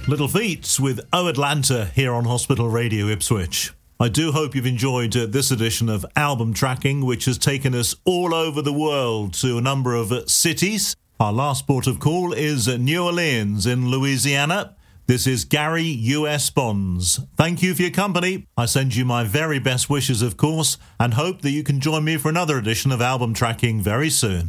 Little Feats with Oh Atlanta here on Hospital Radio Ipswich. I do hope you've enjoyed this edition of Album Tracking, which has taken us all over the world to a number of cities. Our last port of call is New Orleans in Louisiana. This is Gary U.S. Bonds. Thank you for your company. I send you my very best wishes, of course, and hope that you can join me for another edition of Album Tracking very soon.